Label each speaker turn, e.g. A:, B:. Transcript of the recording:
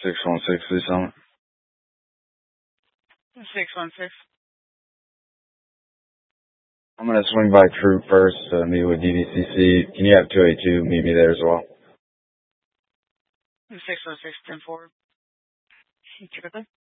A: 616, please tell me.
B: 616.
A: I'm going to swing by Troop first to meet with DDCC. Can you have 282 meet me there as well?
B: 616, 10-4. Typically.